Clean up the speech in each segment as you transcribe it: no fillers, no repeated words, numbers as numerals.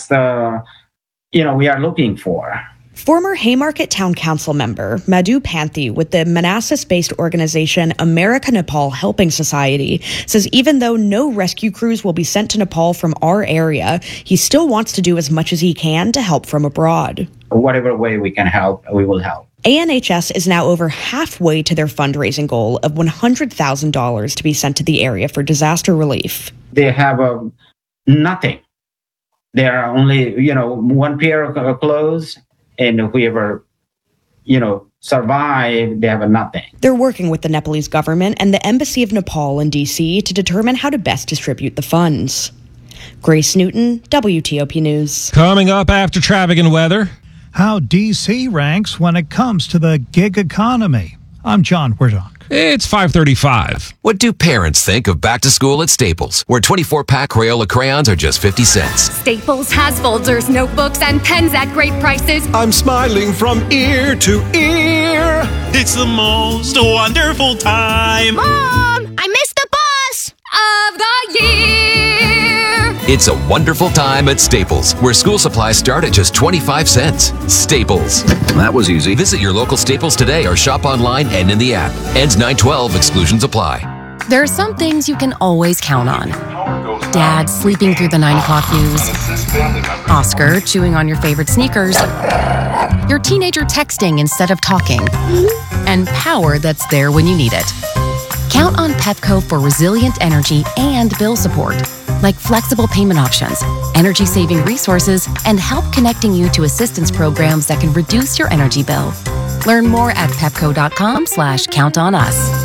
that's the, we are looking for. Former Haymarket Town Council member Madhu Panthi with the Manassas-based organization America Nepal Helping Society says even though no rescue crews will be sent to Nepal from our area, he still wants to do as much as he can to help from abroad. Whatever way we can help, we will help. ANHS is now over halfway to their fundraising goal of $100,000 to be sent to the area for disaster relief. They have nothing. There are only, one pair of clothes. And whoever, survive, they have nothing. They're working with the Nepalese government and the Embassy of Nepal in D.C. to determine how to best distribute the funds. Grace Newton, WTOP News. Coming up after traffic and weather. How D.C. ranks when it comes to the gig economy. I'm John Werdonk. It's 5:35. What do parents think of back to school at Staples, where 24-pack Crayola crayons are just 50 cents? Staples has folders, notebooks, and pens at great prices. I'm smiling from ear to ear. It's the most wonderful time. Mom, I missed the bus of the year. It's a wonderful time at Staples, where school supplies start at just 25 cents. Staples. That was easy. Visit your local Staples today or shop online and in the app. Ends 9/12. Exclusions apply. There are some things you can always count on. Dad sleeping through the 9 o'clock news. Oscar chewing on your favorite sneakers. Your teenager texting instead of talking. And power that's there when you need it. Count on Pepco for resilient energy and bill support, like flexible payment options, energy-saving resources, and help connecting you to assistance programs that can reduce your energy bill. Learn more at pepco.com/countonus.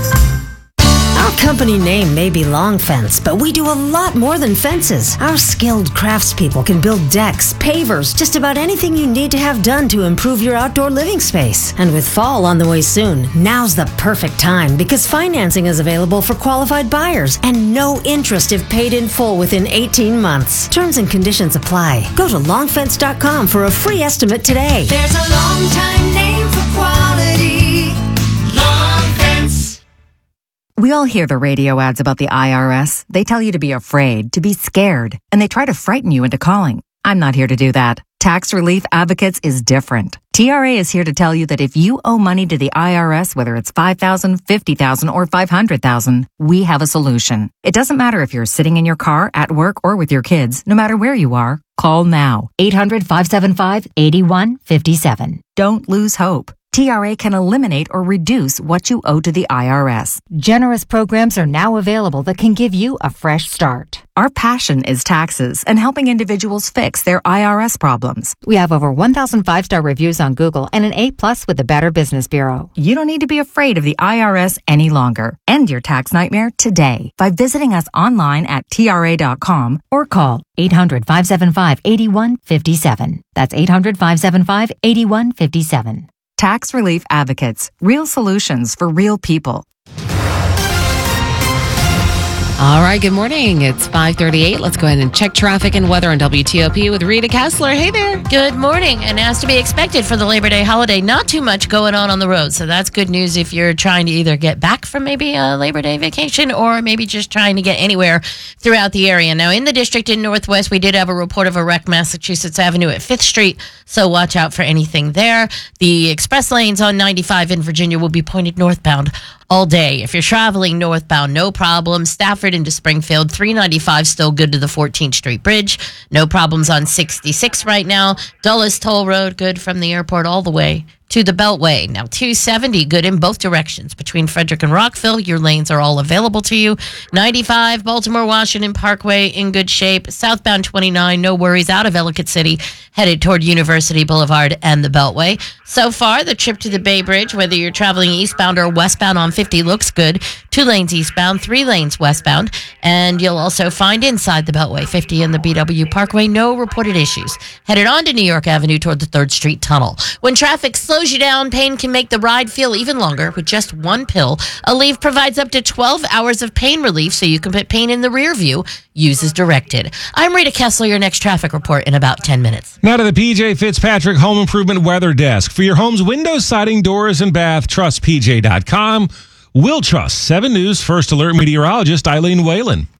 Our company name may be Long Fence, but we do a lot more than fences. Our skilled craftspeople can build decks, pavers, just about anything you need to have done to improve your outdoor living space. And with fall on the way soon, now's the perfect time because financing is available for qualified buyers and no interest if paid in full within 18 months. Terms and conditions apply. Go to longfence.com for a free estimate today. There's a long time name for quality. Long Fence. We all hear the radio ads about the IRS. They tell you to be afraid, to be scared, and they try to frighten you into calling. I'm not here to do that. Tax Relief Advocates is different. TRA is here to tell you that if you owe money to the IRS, whether it's $5,000, $50,000, or $500,000, we have a solution. It doesn't matter if you're sitting in your car, at work, or with your kids. No matter where you are, call now. 800-575-8157. Don't lose hope. TRA can eliminate or reduce what you owe to the IRS. Generous programs are now available that can give you a fresh start. Our passion is taxes and helping individuals fix their IRS problems. We have over 1,000 5-star reviews on Google and an A+ with the Better Business Bureau. You don't need to be afraid of the IRS any longer. End your tax nightmare today by visiting us online at TRA.com or call 800-575-8157. That's 800-575-8157. Tax Relief Advocates. Real solutions for real people. All right, good morning. It's 5:38. Let's go ahead and check traffic and weather on WTOP with Rita Kessler. Hey there. Good morning. And as to be expected for the Labor Day holiday, not too much going on the road. So that's good news if you're trying to either get back from maybe a Labor Day vacation or maybe just trying to get anywhere throughout the area. Now, in the district in Northwest, we did have a report of a wreck, Massachusetts Avenue at 5th Street. So watch out for anything there. The express lanes on 95 in Virginia will be pointed northbound all day. If you're traveling northbound, no problem. Stafford into Springfield, 395 still good to the 14th Street Bridge. No problems on 66 right now. Dulles Toll Road, good from the airport all the way to the Beltway. Now 270, good in both directions. Between Frederick and Rockville, your lanes are all available to you. 95, Baltimore-Washington Parkway in good shape. Southbound 29, no worries out of Ellicott City, headed toward University Boulevard and the Beltway. So far, the trip to the Bay Bridge, whether you're traveling eastbound or westbound on 50, looks good. 2 lanes eastbound, 3 lanes westbound. And you'll also find inside the Beltway 50 and the BW Parkway, no reported issues. Headed on to New York Avenue toward the 3rd Street Tunnel. When traffic slows you down, pain can make the ride feel even longer with just one pill. Aleve provides up to 12 hours of pain relief so you can put pain in the rear view. Use as directed. I'm Rita Kessler, your next traffic report in about 10 minutes. Now to the PJ Fitzpatrick Home Improvement Weather Desk. For your home's windows, siding, doors, and bath, trust PJ.com. We'll trust 7 News First Alert meteorologist Eileen Whalen.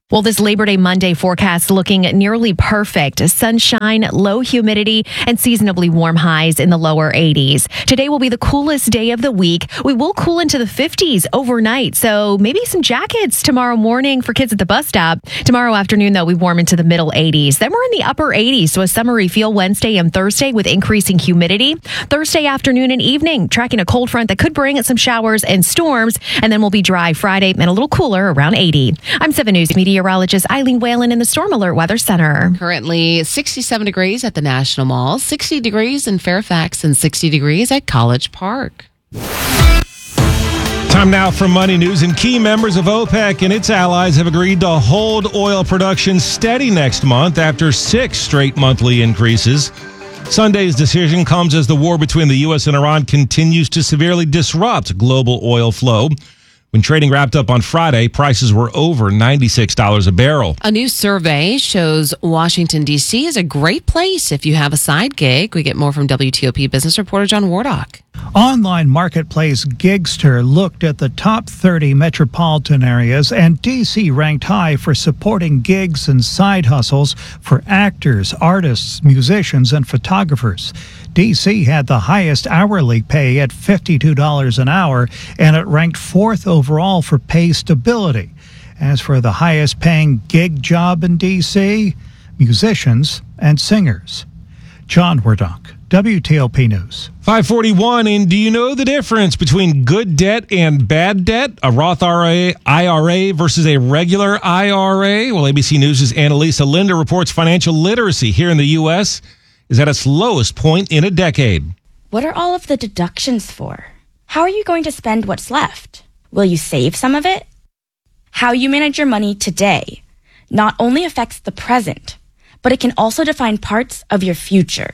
Well, this Labor Day Monday forecast looking nearly perfect. Sunshine, low humidity, and seasonably warm highs in the lower 80s. Today will be the coolest day of the week. We will cool into the 50s overnight, so maybe some jackets tomorrow morning for kids at the bus stop. Tomorrow afternoon, though, we warm into the middle 80s. Then we're in the upper 80s, so a summery feel Wednesday and Thursday with increasing humidity. Thursday afternoon and evening, tracking a cold front that could bring some showers and storms, and then we'll be dry Friday and a little cooler around 80. I'm 7 News meteorologist Eileen Whalen in the Storm Alert Weather Center. Currently 67 degrees at the National Mall, 60 degrees in Fairfax, and 60 degrees at College Park. Time now for Money News. And key members of OPEC and its allies have agreed to hold oil production steady next month after 6 straight monthly increases. Sunday's decision comes as the war between the U.S. and Iran continues to severely disrupt global oil flow. When trading wrapped up on Friday, prices were over $96 a barrel. A new survey shows Washington, D.C. is a great place if you have a side gig. We get more from WTOP business reporter John Wardock. Online marketplace Gigster looked at the top 30 metropolitan areas, and D.C. ranked high for supporting gigs and side hustles for actors, artists, musicians, and photographers. D.C. had the highest hourly pay at $52 an hour, and it ranked 4th overall for pay stability. As for the highest paying gig job in D.C., musicians and singers. John Wardock, WTOP News. 541, and do you know the difference between good debt and bad debt? A Roth IRA versus a regular IRA? Well, ABC News' Annalisa Linda reports financial literacy here in the U.S. is at its lowest point in a decade. What are all of the deductions for? How are you going to spend what's left? Will you save some of it? How you manage your money today not only affects the present, but it can also define parts of your future.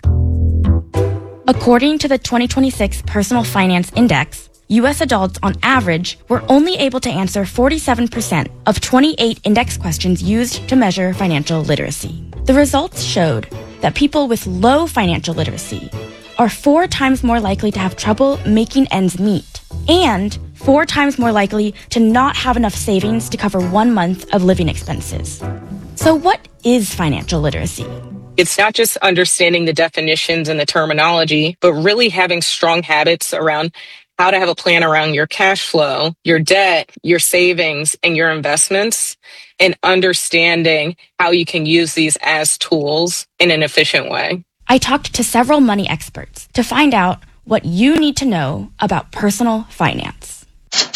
According to the 2026 Personal Finance Index, U.S. adults on average were only able to answer 47% of 28 index questions used to measure financial literacy. The results showed that people with low financial literacy are 4 times more likely to have trouble making ends meet and 4 times more likely to not have enough savings to cover 1 month of living expenses. So what is financial literacy? It's not just understanding the definitions and the terminology, but really having strong habits around how to have a plan around your cash flow, your debt, your savings, and your investments, and understanding how you can use these as tools in an efficient way. I talked to several money experts to find out what you need to know about personal finance.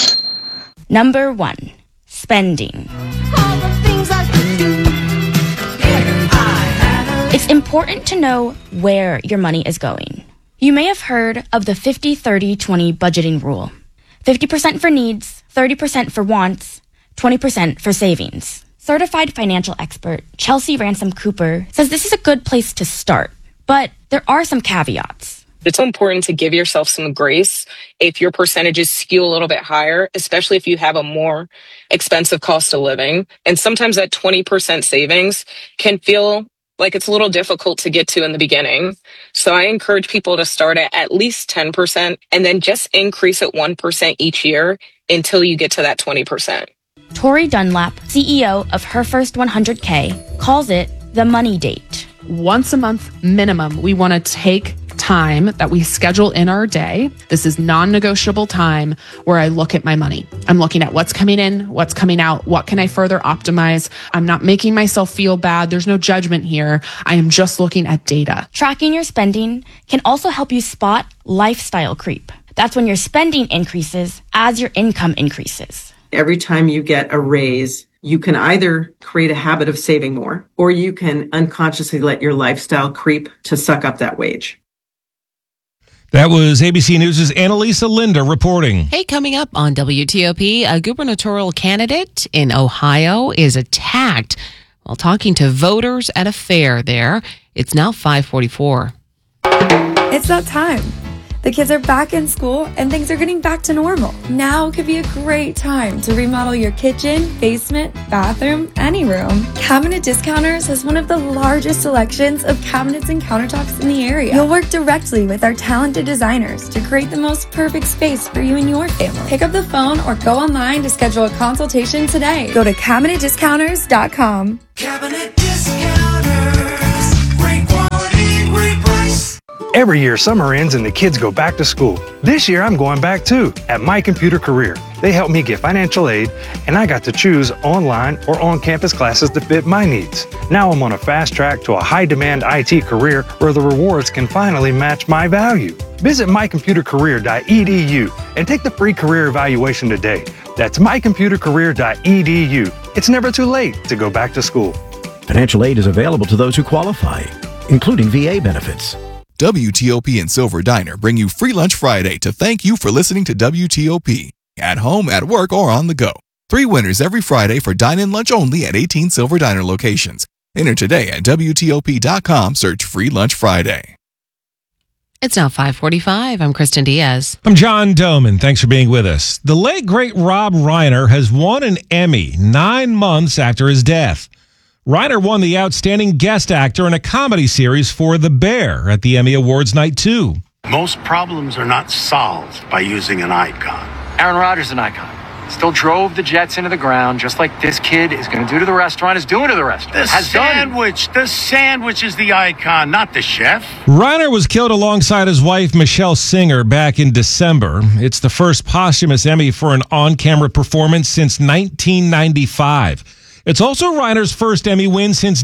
Number 1, spending. It's important to know where your money is going. You may have heard of the 50-30-20 budgeting rule. 50% for needs, 30% for wants, 20% for savings. Certified financial expert Chelsea Ransom Cooper says this is a good place to start, but there are some caveats. It's important to give yourself some grace if your percentages skew a little bit higher, especially if you have a more expensive cost of living. And sometimes that 20% savings can feel like it's a little difficult to get to in the beginning. So I encourage people to start at least 10% and then just increase it 1% each year until you get to that 20%. Tori Dunlap, CEO of Her First 100K, calls it the money date. Once a month minimum, we want to take time that we schedule in our day. This is non-negotiable time where I look at my money. I'm looking at what's coming in, what's coming out, what can I further optimize. I'm not making myself feel bad. There's no judgment here. I am just looking at data. Tracking your spending can also help you spot lifestyle creep. That's when your spending increases as your income increases. Every time you get a raise, you can either create a habit of saving more, or you can unconsciously let your lifestyle creep to suck up that wage. That was ABC News' Annalisa Linda reporting. Hey, coming up on WTOP, a gubernatorial candidate in Ohio is attacked while talking to voters at a fair there. It's now 5:44. It's that time. The kids are back in school and things are getting back to normal. Now could be a great time to remodel your kitchen, basement, bathroom, any room. Cabinet Discounters has one of the largest selections of cabinets and countertops in the area. You'll work directly with our talented designers to create the most perfect space for you and your family. Pick up the phone or go online to schedule a consultation today. Go to CabinetDiscounters.com. Cabinet Discounters. Great quality, great price. Every year, summer ends and the kids go back to school. This year, I'm going back too at My Computer Career. They helped me get financial aid, and I got to choose online or on-campus classes that fit my needs. Now I'm on a fast track to a high-demand IT career where the rewards can finally match my value. Visit mycomputercareer.edu and take the free career evaluation today. That's mycomputercareer.edu. It's never too late to go back to school. Financial aid is available to those who qualify, including VA benefits. WTOP and Silver Diner bring you Free Lunch Friday to thank you for listening to WTOP. At home, at work, or on the go. 3 winners every Friday for dine-in lunch only at 18 Silver Diner locations. Enter today at WTOP.com. Search Free Lunch Friday. It's now 5:45. I'm Kristen Diaz. I'm John Doman. Thanks for being with us. The late, great Rob Reiner has won an Emmy 9 months after his death. Reiner won the Outstanding Guest Actor in a Comedy Series for The Bear at the Emmy Awards Night 2. Most problems are not solved by using an icon. Aaron Rodgers is an icon. Still drove the Jets into the ground, just like this kid is going to do to the restaurant, is doing to the restaurant. The sandwich is the icon, not the chef. Reiner was killed alongside his wife, Michelle Singer, back in December. It's the first posthumous Emmy for an on-camera performance since 1995. It's also Reiner's first Emmy win since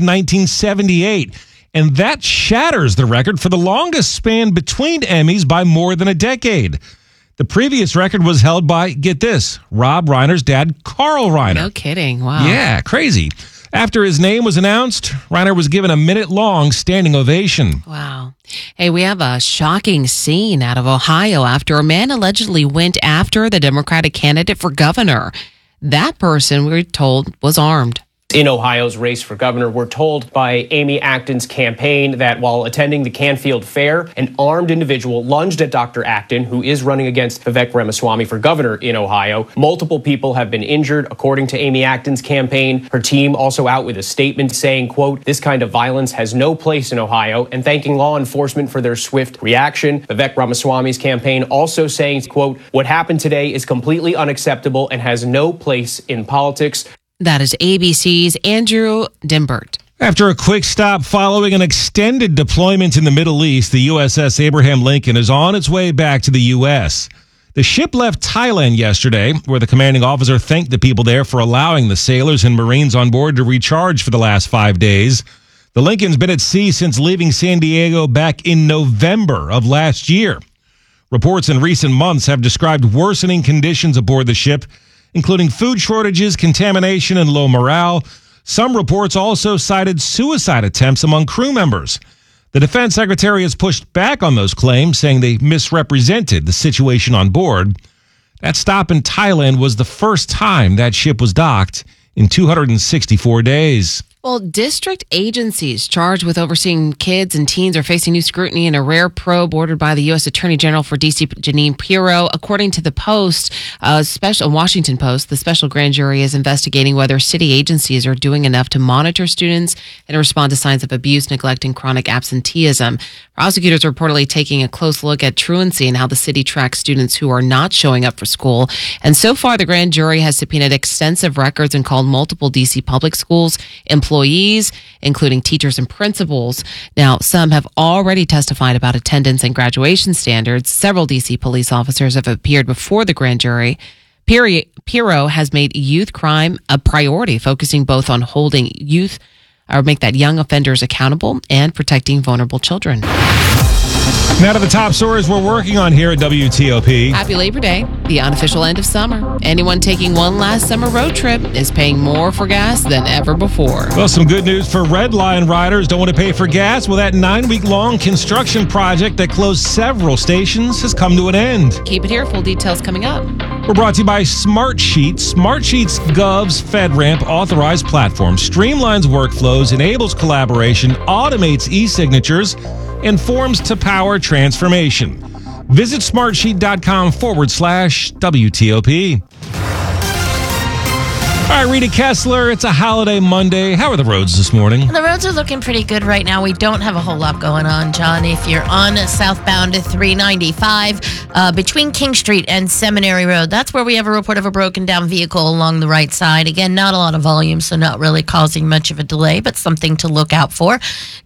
1978, and that shatters the record for the longest span between Emmys by more than a decade. The previous record was held by, get this, Rob Reiner's dad, Carl Reiner. No kidding. Wow. Yeah, crazy. After his name was announced, Reiner was given a minute-long standing ovation. Wow. Hey, we have a shocking scene out of Ohio after a man allegedly went after the Democratic candidate for governor. That person, we were told, was armed. In Ohio's race for governor, we're told by Amy Acton's campaign that while attending the Canfield Fair, an armed individual lunged at Dr. Acton, who is running against Vivek Ramaswamy for governor in Ohio. Multiple people have been injured, according to Amy Acton's campaign. Her team also out with a statement saying, quote, "This kind of violence has no place in Ohio," and thanking law enforcement for their swift reaction. Vivek Ramaswamy's campaign also saying, quote, "What happened today is completely unacceptable and has no place in politics." That is ABC's Andrew Dimbert. After a quick stop following an extended deployment in the Middle East, the USS Abraham Lincoln is on its way back to the U.S. The ship left Thailand yesterday, where the commanding officer thanked the people there for allowing the sailors and Marines on board to recharge for the last 5 days. The Lincoln's been at sea since leaving San Diego back in November of last year. Reports in recent months have described worsening conditions aboard the ship, including food shortages, contamination, and low morale. Some reports also cited suicide attempts among crew members. The defense secretary has pushed back on those claims, saying they misrepresented the situation on board. That stop in Thailand was the first time that ship was docked in 264 days. Well, district agencies charged with overseeing kids and teens are facing new scrutiny in a rare probe ordered by the U.S. Attorney General for D.C. Jeanine Pirro. According to the Post, Washington Post, the special grand jury is investigating whether city agencies are doing enough to monitor students and respond to signs of abuse, neglect, and chronic absenteeism. Prosecutors are reportedly taking a close look at truancy and how the city tracks students who are not showing up for school. And so far, the grand jury has subpoenaed extensive records and called multiple D.C. public schools employees, including teachers and principals. Now, some have already testified about attendance and graduation standards. Several D.C. police officers have appeared before the grand jury. Pirro has made youth crime a priority, focusing both on holding youth or make that young offenders accountable and protecting vulnerable children. Now to the top stories we're working on here at WTOP. Happy Labor Day, the unofficial end of summer. Anyone taking one last summer road trip is paying more for gas than ever before. Well, some good news for Red Line riders. Don't want to pay for gas? Well, that 9-week-long construction project that closed several stations has come to an end. Keep it here. Full details coming up. We're brought to you by Smartsheets. Smartsheets Gov's FedRAMP authorized platform streamlines workflows, enables collaboration, automates e-signatures, and forms to power transformation. Visit smartsheet.com/WTOP. All right, Rita Kessler, it's a holiday Monday. How are the roads this morning? The roads are looking pretty good right now. We don't have a whole lot going on, John. If you're on southbound 395 between King Street and Seminary Road, that's where we have a report of a broken down vehicle along the right side. Again, not a lot of volume, so not really causing much of a delay, but something to look out for.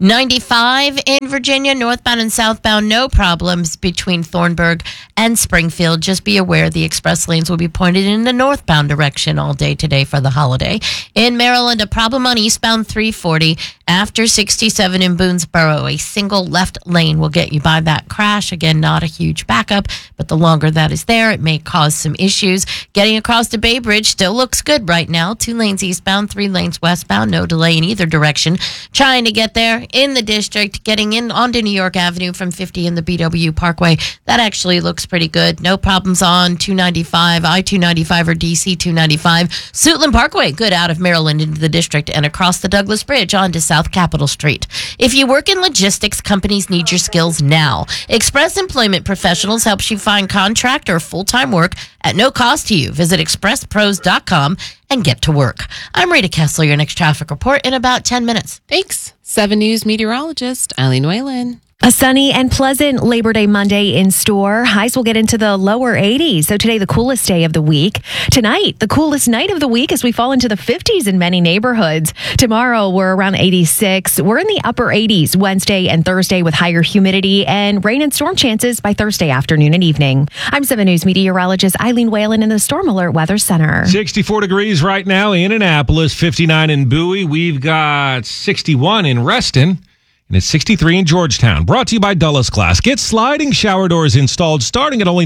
95 in Virginia, northbound and southbound, no problems between Thornburg and Springfield. Just be aware the express lanes will be pointed in the northbound direction all day today for the holiday. In Maryland, a problem on eastbound 340 after 67 in Boonesboro. A single left lane will get you by that crash. Again, not a huge backup, but the longer that is there, it may cause some issues. Getting across the Bay Bridge still looks good right now. 2 lanes eastbound, 3 lanes westbound. No delay in either direction. Trying to get there in the district, getting in onto New York Avenue from 50 in the BW Parkway. That actually looks pretty good. No problems on 295, I-295 or DC 295. Suitland Parkway, good out of Maryland into the district and across the Douglas Bridge onto South Capitol Street. If you work in logistics, companies need your skills now. Express Employment Professionals helps you find contract or full-time work at no cost to you. Visit expresspros.com and get to work. I'm Rita Kessler, your next traffic report in about 10 minutes. Thanks. 7 News meteorologist Eileen Whalen. A sunny and pleasant Labor Day Monday in store. Highs will get into the lower 80s. So today, the coolest day of the week. Tonight, the coolest night of the week as we fall into the 50s in many neighborhoods. Tomorrow, we're around 86. We're in the upper 80s Wednesday and Thursday with higher humidity and rain and storm chances by Thursday afternoon and evening. I'm 7 News meteorologist Eileen Whalen in the Storm Alert Weather Center. 64 degrees right now in Annapolis, 59 in Bowie. We've got 61 in Reston. And it's 63 in Georgetown. Brought to you by Dulles Glass. Get sliding shower doors installed starting at only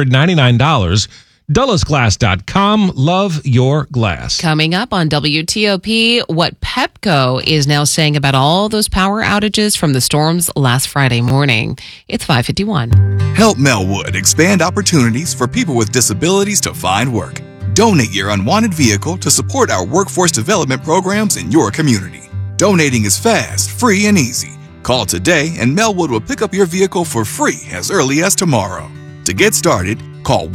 $999. DullesGlass.com. Love your glass. Coming up on WTOP, what Pepco is now saying about all those power outages from the storms last Friday morning. It's 5:51. Help Melwood expand opportunities for people with disabilities to find work. Donate your unwanted vehicle to support our workforce development programs in your community. Donating is fast, free, and easy. Call today and Melwood will pick up your vehicle for free as early as tomorrow. To get started, call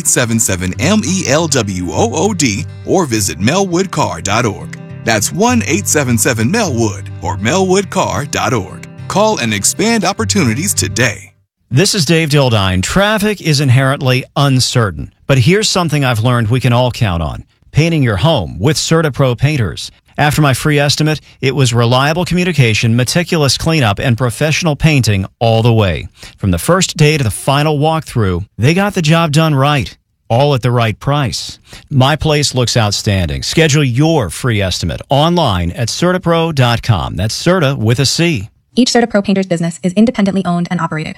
1-877-MELWOOD or visit melwoodcar.org. That's 1-877-MELWOOD or melwoodcar.org. Call and expand opportunities today. This is Dave Dildine. Traffic is inherently uncertain, but here's something I've learned we can all count on. Painting your home with CertaPro painters. After my free estimate, it was reliable communication, meticulous cleanup, and professional painting all the way. From the first day to the final walkthrough, they got the job done right, all at the right price. My place looks outstanding. Schedule your free estimate online at CertaPro.com. That's Certa with a C. Each CertaPro painter's business is independently owned and operated.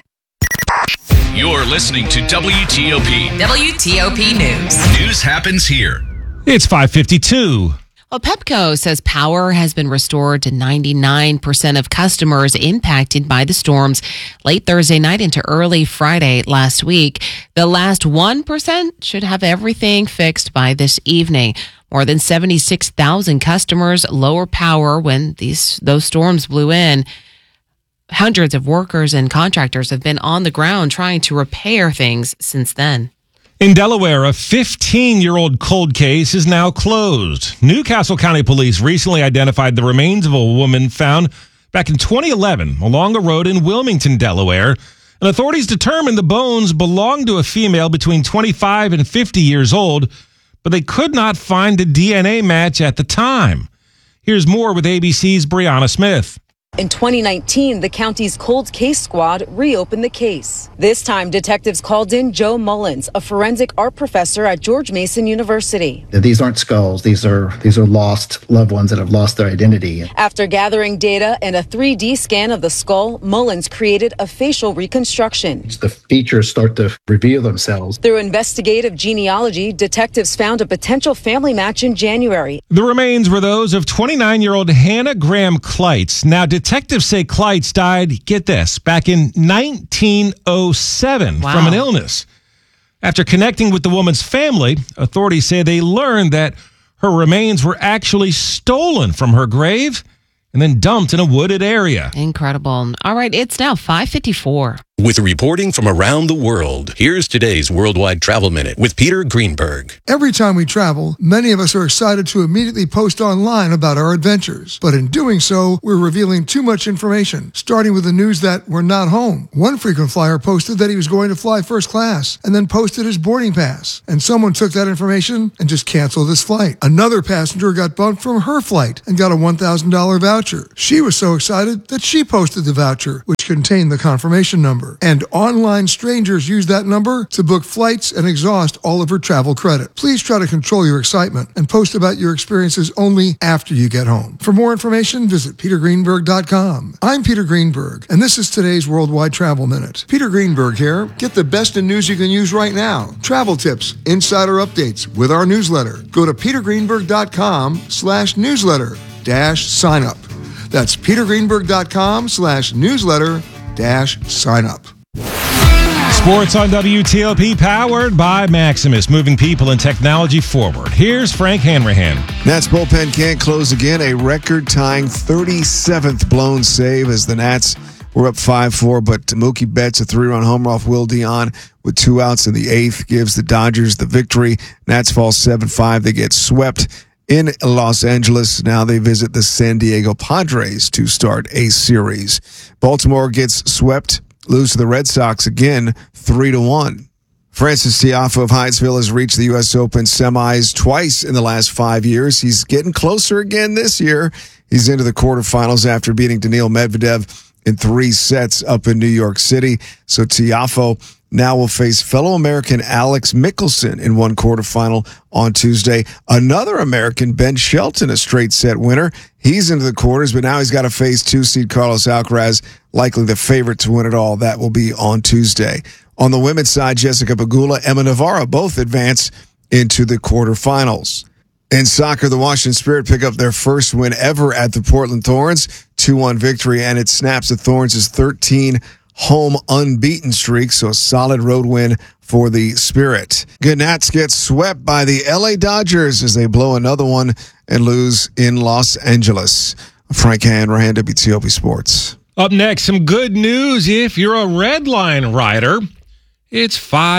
You're listening to WTOP. WTOP News. News happens here. It's 5:52. Well, Pepco says power has been restored to 99% of customers impacted by the storms late Thursday night into early Friday last week. The last 1% should have everything fixed by this evening. More than 76,000 customers lower power when those storms blew in. Hundreds of workers and contractors have been on the ground trying to repair things since then. In Delaware, a 15-year-old cold case is now closed. Newcastle County Police recently identified the remains of a woman found back in 2011 along a road in Wilmington, Delaware. And authorities determined the bones belonged to a female between 25 and 50 years old, but they could not find a DNA match at the time. Here's more with ABC's Brianna Smith. In 2019, the county's cold case squad reopened the case. This time, detectives called in Joe Mullins, a forensic art professor at George Mason University. These aren't skulls. These are lost loved ones that have lost their identity. After gathering data and a 3D scan of the skull, Mullins created a facial reconstruction. The features start to reveal themselves. Through investigative genealogy, detectives found a potential family match in January. The remains were those of 29-year-old Hannah Graham Kleitz. Now, detectives say Kleitz died, get this, back in 1907 from an illness. After connecting with the woman's family, authorities say they learned that her remains were actually stolen from her grave and then dumped in a wooded area. Incredible. All right, it's now 5:54. With reporting from around the world, here's today's Worldwide Travel Minute with Peter Greenberg. Every time we travel, many of us are excited to immediately post online about our adventures. But in doing so, we're revealing too much information, starting with the news that we're not home. One frequent flyer posted that he was going to fly first class and then posted his boarding pass. And someone took that information and just canceled his flight. Another passenger got bumped from her flight and got a $1,000 voucher. She was so excited that she posted the voucher, which contained the confirmation number. And online strangers use that number to book flights and exhaust all of her travel credit. Please try to control your excitement and post about your experiences only after you get home. For more information, visit petergreenberg.com. I'm Peter Greenberg, and this is today's Worldwide Travel Minute. Peter Greenberg here. Get the best in news you can use right now. Travel tips, insider updates with our newsletter. Go to petergreenberg.com/newsletter-sign up. That's petergreenberg.com/newsletter-sign up. Sports on WTOP, powered by Maximus, moving people and technology forward. Here's Frank Hanrahan. Nats bullpen can't close again. A record-tying 37th blown save as the Nats were up 5-4, but Mookie Betts, a 3-run homer off Will Dion with 2 outs in the 8th, gives the Dodgers the victory. Nats fall 7-5. They get swept in Los Angeles. Now they visit the San Diego Padres to start a series. Baltimore gets swept, lose to the Red Sox again, 3-1. Francis Tiafoe of Hyattsville has reached the U.S. Open semis twice in the last 5 years. He's getting closer again this year. He's into the quarterfinals after beating Daniil Medvedev in 3 sets up in New York City. So Tiafoe now will face fellow American Alex Mickelson in one quarterfinal on Tuesday. Another American, Ben Shelton, a straight set winner. He's into the quarters, but now he's got to face 2-seed Carlos Alcaraz, likely the favorite to win it all. That will be on Tuesday. On the women's side, Jessica Pegula, Emma Navarro both advance into the quarterfinals. In soccer, the Washington Spirit pick up their first win ever at the Portland Thorns, 2-1 victory, and it snaps the Thorns' 13 home unbeaten streak, so a solid road win for the Spirit. Good Nats get swept by the LA Dodgers as they blow another one and lose in Los Angeles. Frank Hanrahan, WTOP Sports. Up next, some good news if you're a Red Line rider. It's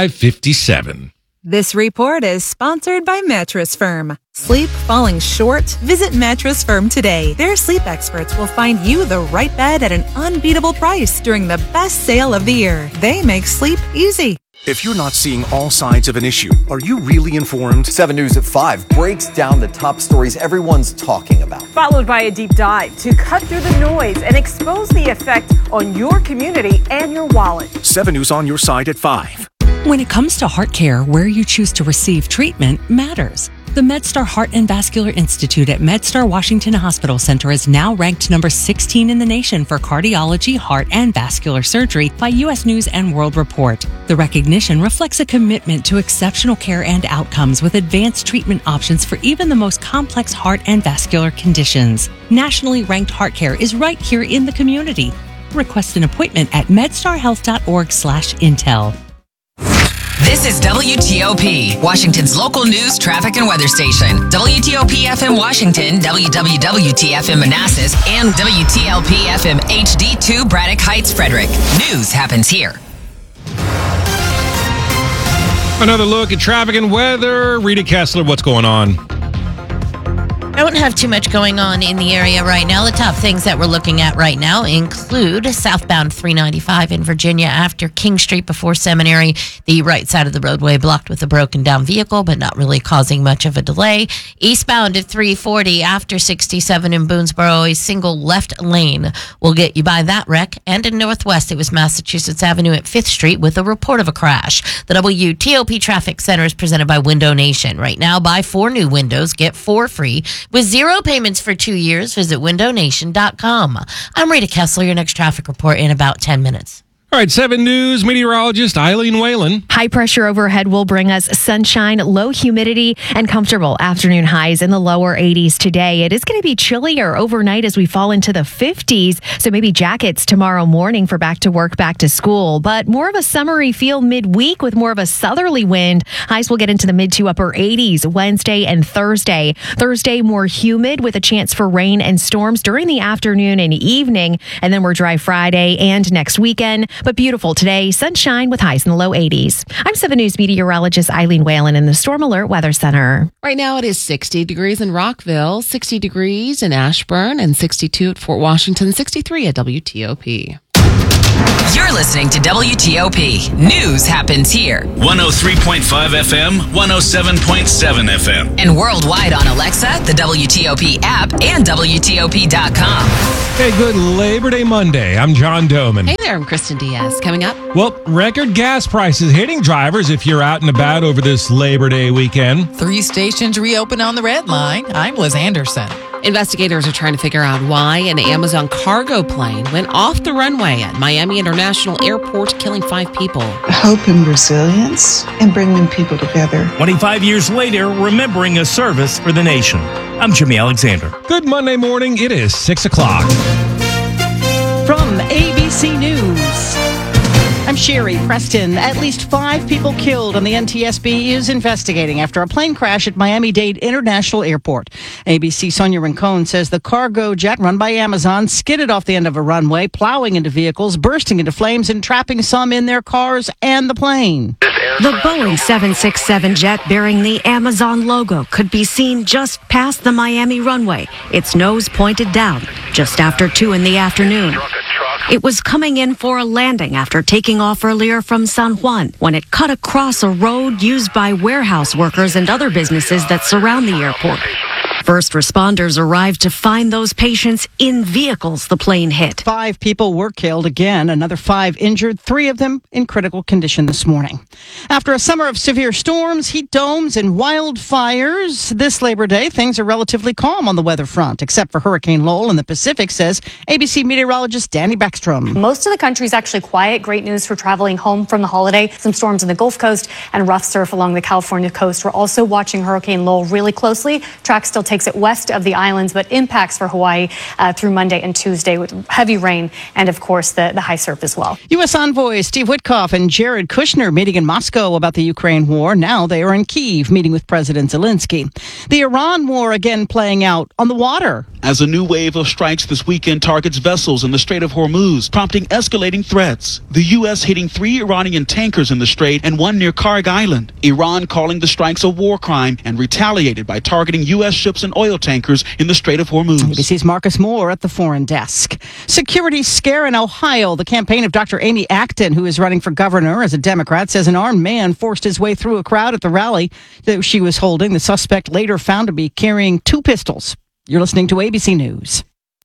5:57. This report is sponsored by Mattress Firm. Sleep falling short? Visit Mattress Firm today. Their sleep experts will find you the right bed at an unbeatable price during the best sale of the year. They make sleep easy. If you're not seeing all sides of an issue, are you really informed? 7 News at 5 breaks down the top stories everyone's talking about. Followed by a deep dive to cut through the noise and expose the effect on your community and your wallet. 7 News on your side at 5. When it comes to heart care, where you choose to receive treatment matters. The MedStar Heart and Vascular Institute at MedStar Washington Hospital Center is now ranked number 16 in the nation for cardiology, heart, and vascular surgery by U.S. News and World Report. The recognition reflects a commitment to exceptional care and outcomes with advanced treatment options for even the most complex heart and vascular conditions. Nationally ranked heart care is right here in the community. Request an appointment at medstarhealth.org/intel. This is WTOP, Washington's local news, traffic, and weather station. WTOP FM Washington, WWWT-FM Manassas, and WTLP FM HD2 Braddock Heights, Frederick. News happens here. Another look at traffic and weather. Rita Kessler, what's going on? Don't have too much going on in the area right now. The top things that we're looking at right now include southbound 395 in Virginia after King Street before Seminary. The right side of the roadway blocked with a broken down vehicle, but not really causing much of a delay. Eastbound at 340 after 67 in Boonesboro, a single left lane will get you by that wreck. And in Northwest, it was Massachusetts Avenue at 5th Street with a report of a crash. The WTOP Traffic Center is presented by Window Nation. Right now, buy 4 new windows, get 4 free. With 0 payments for 2 years, visit windownation.com. I'm Rita Kessler, your next traffic report in about 10 minutes. All right, 7 News meteorologist Eileen Whalen. High pressure overhead will bring us sunshine, low humidity, and comfortable afternoon highs in the lower 80s today. It is going to be chillier overnight as we fall into the 50s, so maybe jackets tomorrow morning for back to work, back to school. But more of a summery feel midweek with more of a southerly wind. Highs will get into the mid to upper 80s Wednesday and Thursday. Thursday, more humid with a chance for rain and storms during the afternoon and evening. And then we're dry Friday and next weekend. but beautiful today. Sunshine with highs in the low 80s. I'm 7 News meteorologist Eileen Whalen in the Storm Alert Weather Center. Right now it is 60 degrees in Rockville, 60 degrees in Ashburn, and 62 at Fort Washington, 63 at WTOP. You're listening to WTOP. News happens here. 103.5 FM, 107.7 FM. And worldwide on Alexa, the WTOP app, and WTOP.com. Hey, good Labor Day Monday. I'm John Doman. Hey there, I'm Kristen Diaz. Coming up. Well, record gas prices hitting drivers if you're out and about over this Labor Day weekend. 3 stations reopen on the Red Line. I'm Liz Anderson. Investigators are trying to figure out why an Amazon cargo plane went off the runway at Miami International Airport, killing 5 people. Hope and resilience and bringing people together. 25 years later, remembering a service for the nation. I'm Jimmy Alexander. Good Monday morning. It is 6 o'clock. From ABC News, I'm Sherry Preston. At least 5 people killed, and the NTSB is investigating after a plane crash at Miami-Dade International Airport. ABC Sonia Rincon says the cargo jet run by Amazon skidded off the end of a runway, plowing into vehicles, bursting into flames, and trapping some in their cars and the plane. The Boeing 767 jet bearing the Amazon logo could be seen just past the Miami runway, its nose pointed down, just after 2 in the afternoon. It was coming in for a landing after taking off earlier from San Juan when it cut across a road used by warehouse workers and other businesses that surround the airport. First responders arrived to find those patients in vehicles the plane hit. 5 people were killed again, another 5 injured, 3 of them in critical condition this morning. After a summer of severe storms, heat domes, and wildfires, this Labor Day, things are relatively calm on the weather front, except for Hurricane Lowell in the Pacific, says ABC meteorologist Danny Beckstrom. Most of the country is actually quiet. Great news for traveling home from the holiday. Some storms in the Gulf Coast and rough surf along the California coast. We're also watching Hurricane Lowell really closely. Track still takes it west of the islands, but impacts for Hawaii through Monday and Tuesday with heavy rain and, of course, the high surf as well. U.S. envoys Steve Witkoff and Jared Kushner meeting in Moscow about the Ukraine war. Now they are in Kyiv meeting with President Zelensky. The Iran war again playing out on the water. As a new wave of strikes this weekend targets vessels in the Strait of Hormuz, prompting escalating threats. The U.S. hitting 3 Iranian tankers in the strait and 1 near Karg Island. Iran calling the strikes a war crime and retaliated by targeting U.S. ships and oil tankers in the Strait of Hormuz. ABC's Marcus Moore at the Foreign Desk. Security scare in Ohio. The campaign of Dr. Amy Acton, who is running for governor as a Democrat, says an armed man forced his way through a crowd at the rally that she was holding. The suspect later found to be carrying 2 pistols. You're listening to ABC News.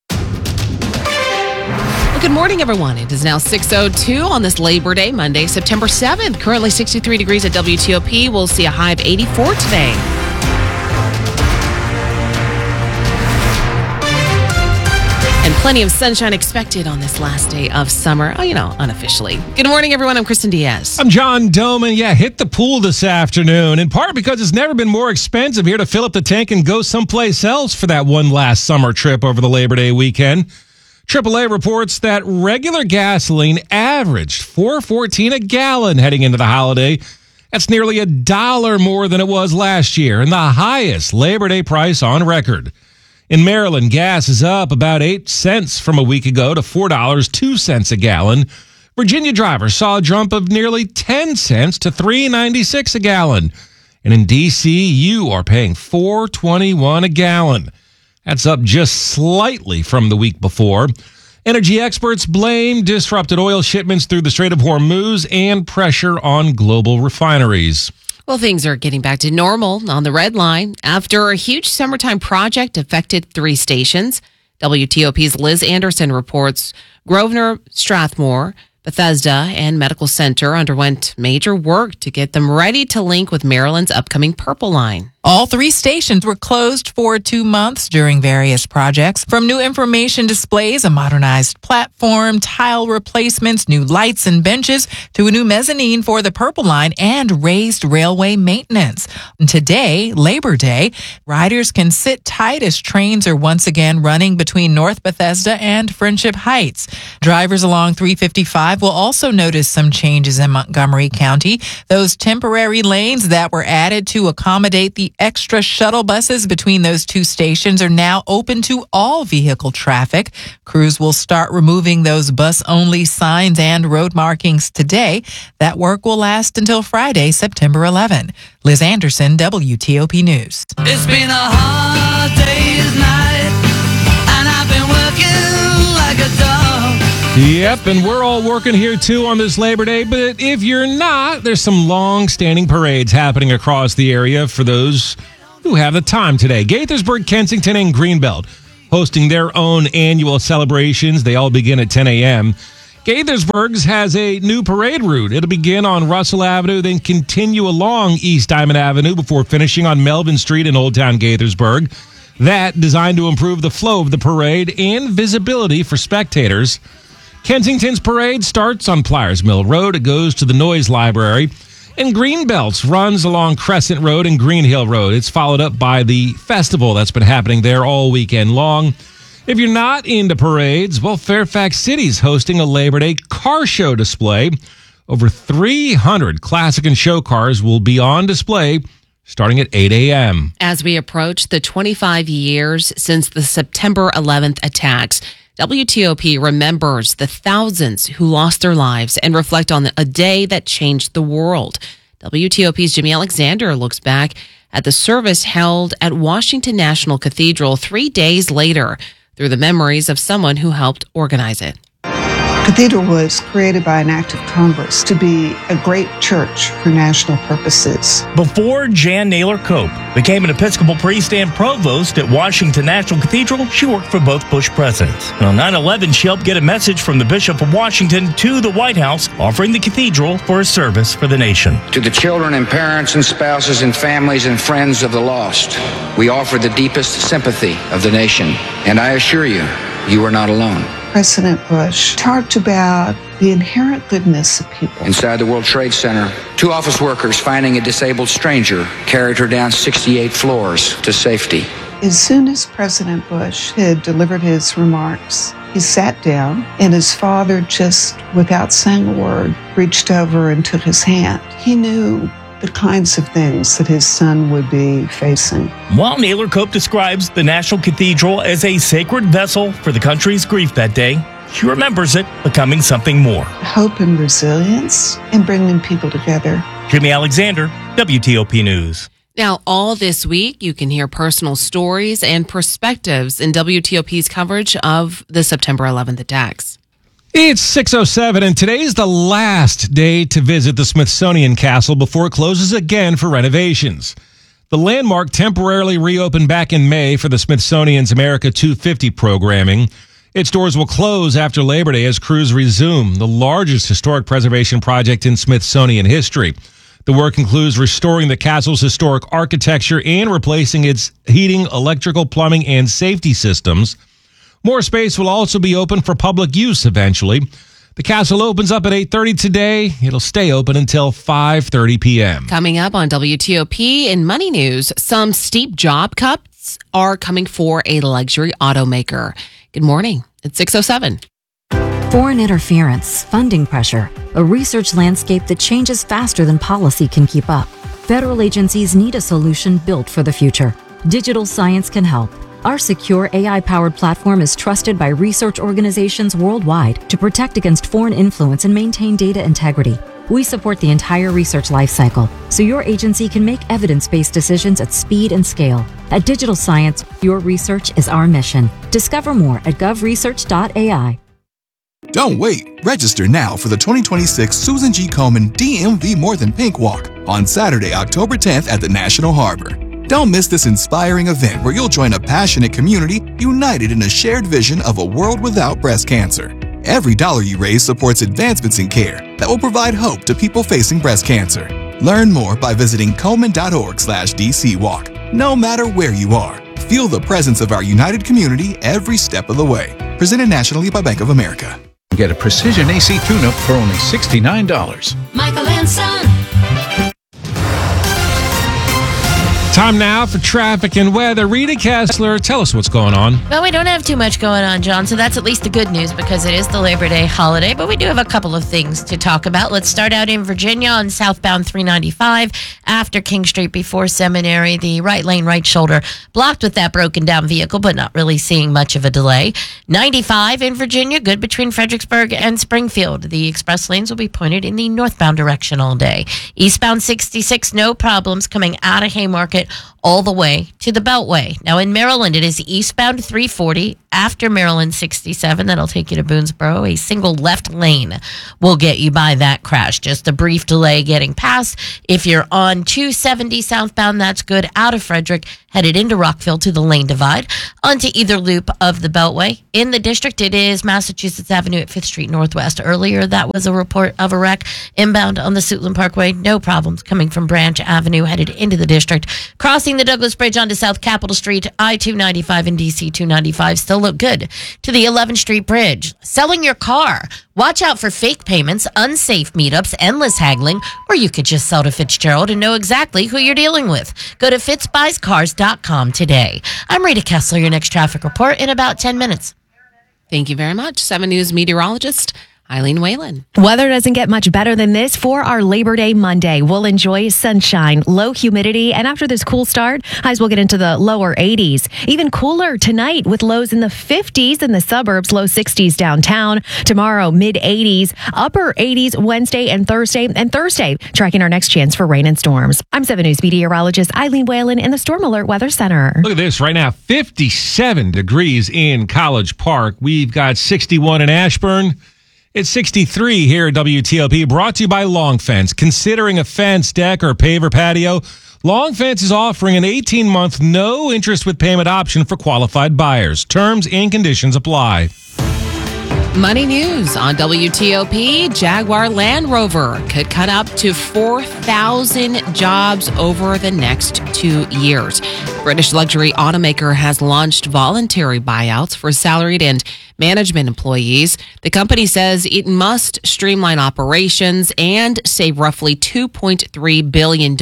Well, good morning, everyone. It is now 6:02 on this Labor Day, Monday, September 7th. Currently 63 degrees at WTOP. We'll see a high of 84 today. And plenty of sunshine expected on this last day of summer. Oh, unofficially. Good morning, everyone. I'm Kristen Diaz. I'm John Doman. Yeah, hit the pool this afternoon, in part because it's never been more expensive here to fill up the tank and go someplace else for that one last summer trip over the Labor Day weekend. AAA reports that regular gasoline averaged $4.14 a gallon heading into the holiday. That's nearly $1 more than it was last year, and the highest Labor Day price on record. In Maryland, gas is up about 8 cents from a week ago to $4.02 a gallon. Virginia drivers saw a jump of nearly 10 cents to $3.96 a gallon. And in D.C., you are paying $4.21 a gallon. That's up just slightly from the week before. Energy experts blame disrupted oil shipments through the Strait of Hormuz and pressure on global refineries. Well, things are getting back to normal on the Red Line after a huge summertime project affected 3 stations. WTOP's Liz Anderson reports Grosvenor, Strathmore, Bethesda, and Medical Center underwent major work to get them ready to link with Maryland's upcoming Purple Line. All 3 stations were closed for 2 months during various projects, from new information displays, a modernized platform, tile replacements, new lights and benches, to a new mezzanine for the Purple Line and raised railway maintenance. And today, Labor Day, riders can sit tight as trains are once again running between North Bethesda and Friendship Heights. Drivers along 355 will also notice some changes in Montgomery County. Those temporary lanes that were added to accommodate the The extra shuttle buses between those two stations are now open to all vehicle traffic. Crews will start removing those bus-only signs and road markings today. That work will last until Friday, September 11. Liz Anderson, WTOP News. It's been a hard day's night, and I've been working like a dog. Yep, and we're all working here too on this Labor Day, but if you're not, there's some long-standing parades happening across the area for those who have the time today. Gaithersburg, Kensington, and Greenbelt hosting their own annual celebrations. They all begin at 10 a.m. Gaithersburg's has a new parade route. It'll begin on Russell Avenue, then continue along East Diamond Avenue before finishing on Melvin Street in Old Town Gaithersburg. That designed to improve the flow of the parade and visibility for spectators. Kensington's parade starts on Pliers Mill Road. It goes to the Noyes Library. And Greenbelt's runs along Crescent Road and Green Hill Road. It's followed up by the festival that's been happening there all weekend long. If you're not into parades, well, Fairfax City's hosting a Labor Day car show display. Over 300 classic and show cars will be on display starting at 8 a.m. As we approach the 25 years since the September 11th attacks, WTOP remembers the thousands who lost their lives and reflect on a day that changed the world. WTOP's Jimmy Alexander looks back at the service held at Washington National Cathedral 3 days later through the memories of someone who helped organize it. Cathedral was created by an act of Congress to be a great church for national purposes. Before Jan Naylor Cope became an Episcopal priest and provost at Washington National Cathedral, she worked for both Bush presidents. On 9/11, she helped get a message from the Bishop of Washington to the White House, offering the cathedral for a service for the nation. To the children and parents and spouses and families and friends of the lost, we offer the deepest sympathy of the nation. And I assure you, you are not alone. President Bush talked about the inherent goodness of people. Inside the World Trade Center, 2 office workers finding a disabled stranger carried her down 68 floors to safety. As soon as President Bush had delivered his remarks, he sat down, and his father, just without saying a word, reached over and took his hand. He knew the kinds of things that his son would be facing. While Naylor Cope describes the National Cathedral as a sacred vessel for the country's grief that day, she remembers it becoming something more. Hope and resilience and bringing people together. Jimmy Alexander, WTOP News. Now, all this week, you can hear personal stories and perspectives in WTOP's coverage of the September 11th attacks. It's 6:07, and today's the last day to visit the Smithsonian Castle before it closes again for renovations. The landmark temporarily reopened back in May for the Smithsonian's America 250 programming. Its doors will close after Labor Day as crews resume, the largest historic preservation project in Smithsonian history. The work includes restoring the castle's historic architecture and replacing its heating, electrical, plumbing, and safety systems. More space will also be open for public use eventually. The castle opens up at 8:30 today. It'll stay open until 5:30 p.m. Coming up on WTOP in Money News, some steep job cuts are coming for a luxury automaker. Good morning. It's 6:07. Foreign interference, funding pressure, a research landscape that changes faster than policy can keep up. Federal agencies need a solution built for the future. Digital Science can help. Our secure AI-powered platform is trusted by research organizations worldwide to protect against foreign influence and maintain data integrity. We support the entire research lifecycle, so your agency can make evidence-based decisions at speed and scale. At Digital Science, your research is our mission. Discover more at govresearch.ai. Don't wait. Register now for the 2026 Susan G. Komen DMV More Than Pink Walk on Saturday, October 10th at the National Harbor. Don't miss this inspiring event where you'll join a passionate community united in a shared vision of a world without breast cancer. Every dollar you raise supports advancements in care that will provide hope to people facing breast cancer. Learn more by visiting Komen.org/DCWalk. No matter where you are, feel the presence of our united community every step of the way. Presented nationally by Bank of America. Get a precision AC tune-up for only $69. Michael and Son. Time now for traffic and weather. Rita Kessler, tell us what's going on. Well, we don't have too much going on, John, so that's at least the good news because it is the Labor Day holiday, but we do have a couple of things to talk about. Let's start out in Virginia on southbound 395 after King Street before Seminary. The right lane, right shoulder blocked with that broken down vehicle, but not really seeing much of a delay. 95 in Virginia, good between Fredericksburg and Springfield. The express lanes will be pointed in the northbound direction all day. Eastbound 66, no problems coming out of Haymarket all the way to the Beltway. Now in Maryland, it is eastbound 340 after Maryland 67. That'll take you to Boonesboro. A single left lane will get you by that crash. Just a brief delay getting past. If you're on 270 southbound, that's good. Out of Frederick, headed into Rockville to the lane divide. Onto either loop of the Beltway. In the district, it is Massachusetts Avenue at 5th Street Northwest. Earlier, that was a report of a wreck. Inbound on the Suitland Parkway, no problems coming from Branch Avenue, headed into the district. Crossing the Douglas Bridge onto South Capitol Street, I-295 and DC-295 still look good. To the 11th Street Bridge. Selling your car. Watch out for fake payments, unsafe meetups, endless haggling, or you could just sell to Fitzgerald and know exactly who you're dealing with. Go to fitzbuyscars.com today. I'm Rita Kessler, your next traffic report in about 10 minutes. Thank you very much. 7 News meteorologist Eileen Whalen. Weather doesn't get much better than this for our Labor Day Monday. We'll enjoy sunshine, low humidity, and after this cool start, highs will get into the lower 80s. Even cooler tonight with lows in the 50s in the suburbs, low 60s downtown. Tomorrow, mid 80s, upper 80s Wednesday and Thursday, tracking our next chance for rain and storms. I'm 7 News meteorologist Eileen Whalen in the Storm Alert Weather Center. Look at this right now, 57 degrees in College Park. We've got 61 in Ashburn. It's 63 here at WTOP, brought to you by Long Fence. Considering a fence, deck, or paver patio, Long Fence is offering an 18-month no interest with payment option for qualified buyers. Terms and conditions apply. Money news on WTOP. Jaguar Land Rover could cut up to 4,000 jobs over the next 2 years. British luxury automaker has launched voluntary buyouts for salaried and management employees. The company says it must streamline operations and save roughly $2.3 billion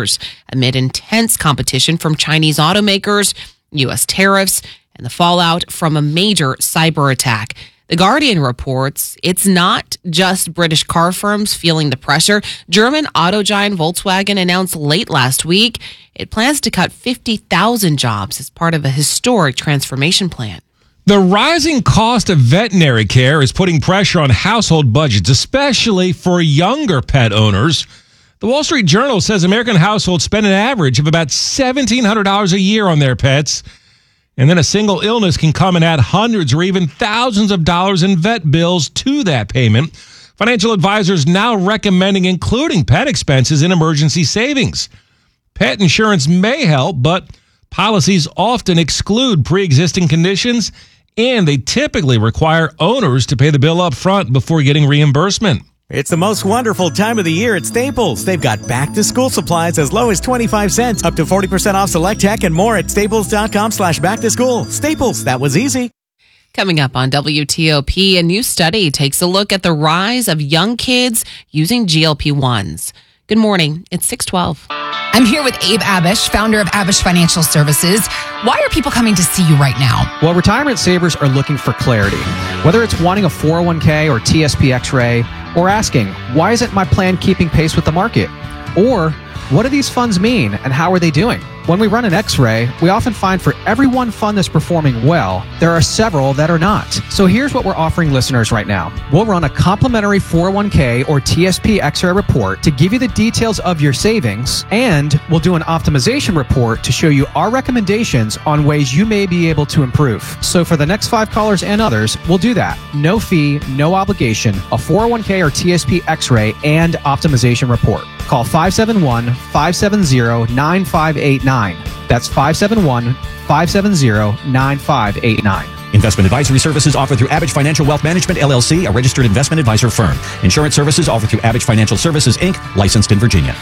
amid intense competition from Chinese automakers, U.S. tariffs, and the fallout from a major cyber attack. The Guardian reports it's not just British car firms feeling the pressure. German auto giant Volkswagen announced late last week it plans to cut 50,000 jobs as part of a historic transformation plan. The rising cost of veterinary care is putting pressure on household budgets, especially for younger pet owners. The Wall Street Journal says American households spend an average of about $1,700 a year on their pets. And then a single illness can come and add hundreds or even thousands of dollars in vet bills to that payment. Financial advisors now recommending including pet expenses in emergency savings. Pet insurance may help, but policies often exclude pre-existing conditions, and they typically require owners to pay the bill up front before getting reimbursement. It's the most wonderful time of the year at Staples. They've got back-to-school supplies as low as 25 cents, up to 40% off select tech, and more at staples.com/back-to-school. Staples, that was easy. Coming up on WTOP, a new study takes a look at the rise of young kids using GLP-1s. Good morning. It's 6:12. I'm here with Abe Abish, founder of Abish Financial Services. Why are people coming to see you right now? Well, retirement savers are looking for clarity. Whether it's wanting a 401k or TSP X-ray, or asking, why isn't my plan keeping pace with the market? Or, what do these funds mean and how are they doing? When we run an X-ray, we often find for every one fund that's performing well, there are several that are not. So here's what we're offering listeners right now. We'll run a complimentary 401k or TSP X-ray report to give you the details of your savings, and we'll do an optimization report to show you our recommendations on ways you may be able to improve. So for the next 5 callers and others, we'll do that. No fee, no obligation, a 401k or TSP X-ray and optimization report. Call 571-570-9589. That's 571-570-9589. Investment advisory services offered through Abish Financial Wealth Management, LLC, a registered investment advisor firm. Insurance services offered through Abish Financial Services, Inc., licensed in Virginia.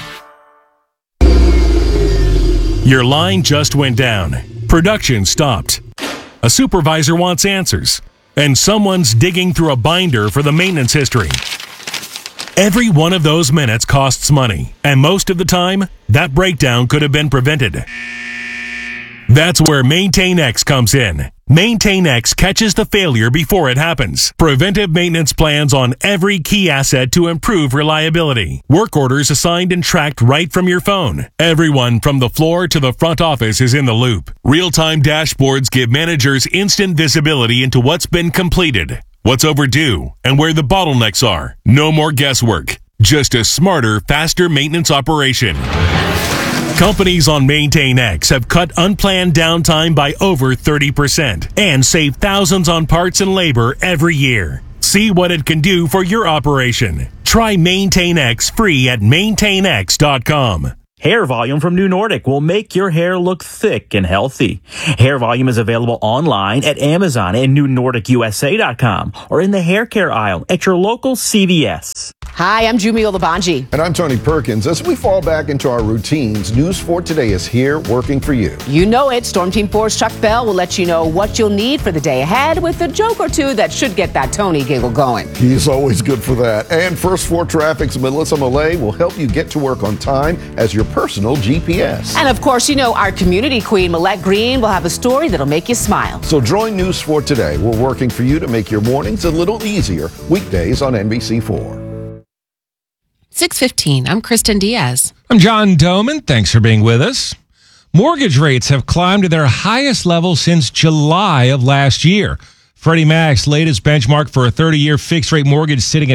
Your line just went down. Production stopped. A supervisor wants answers. And someone's digging through a binder for the maintenance history. Every one of those minutes costs money, and most of the time, that breakdown could have been prevented. That's where MaintainX comes in. MaintainX catches the failure before it happens. Preventive maintenance plans on every key asset to improve reliability. Work orders assigned and tracked right from your phone. Everyone from the floor to the front office is in the loop. Real-time dashboards give managers instant visibility into what's been completed, what's overdue, and where the bottlenecks are. No more guesswork. Just a smarter, faster maintenance operation. Companies on MaintainX have cut unplanned downtime by over 30% and save thousands on parts and labor every year. See what it can do for your operation. Try MaintainX free at maintainx.com. Hair Volume from New Nordic will make your hair look thick and healthy. Hair Volume is available online at Amazon and NewNordicUSA.com or in the hair care aisle at your local CVS. Hi, I'm Jumio Labanji. And I'm Tony Perkins. As we fall back into our routines, News 4 Today is here working for you. You know it. Storm Team 4's Chuck Bell will let you know what you'll need for the day ahead with a joke or two that should get that Tony giggle going. He's always good for that. And First 4 Traffic's Melissa Millay will help you get to work on time as your personal GPS. And of course, you know our community queen, Millette Green, will have a story that'll make you smile. So join News 4 Today. We're working for you to make your mornings a little easier. Weekdays on NBC4. 6:15. I'm Kristen Diaz. I'm John Doman. Thanks for being with us. Mortgage rates have climbed to their highest level since July of last year. Freddie Mac's latest benchmark for a 30-year fixed-rate mortgage sitting at